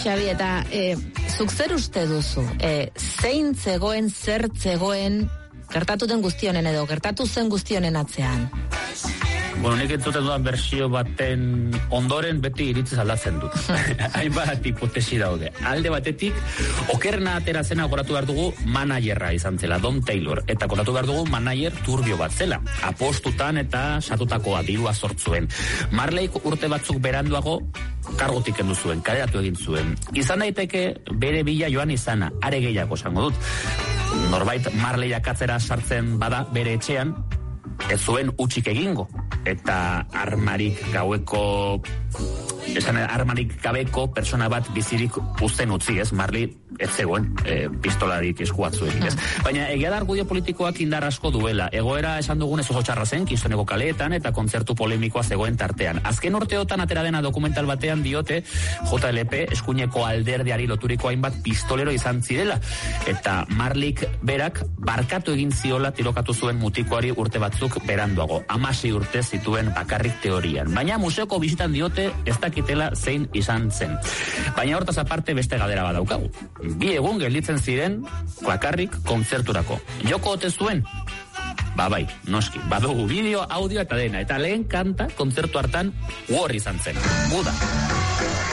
Xabi, eta zuk zer uste duzu? Zein zegoen, zer zegoen gertatu den guztionen edo gertatu zen guztionen atzean? Bueno, nik entzuten dudan bersio baten ondoren beti iritzez aldatzen dut. Hainbat hipotesi daude. Alde batetik, okerrena atera zena goratu behar dugu managerra izan zela, Don Taylor. Eta goratu behar dugu manager turbio bat zela. Apostutan eta satutakoa dirua sortzuen. Marleyk urte batzuk beranduago kargotik kendu zuen, kaleratu egin zuen. Izan daiteke bere bila joan izana, are gehiago esango dut. Norbait Marleyak atzera sartzen bada bere etxean, ez zuen utzik egingo. Eta armarik gabeko persona bat bizirik uzten utzi, ez? Marley ez zegoen pistolarik eskuatzuekin, ez? Baina egia da argudio politikoak indar asko duela. Egoera esan dugun ez oso txarra zen, Kingstoneko kaleetan eta kontzertu polemikoa zegoen tartean. Azken urteotan atera dena dokumental batean diote JLP eskuineko alderdiari loturiko hainbat pistolero izan zirela. Eta Marleyk berak barkatu egin ziola tirokatu zuen mutikoari urte batzuk beranduago. 16 urte zituen bakarrik teorian. Baina museoko bisitan diote ez dakitela zein izan zen. Baina hortaz aparte beste galdera badaukagu. 2 egun gelditzen ziren bakarrik kontzerturako. Joko ote zuen? Bai, noski. Badugu bideo, audio eta dena. Eta lehen kanta kontzertu hartan War izan zen. Buda.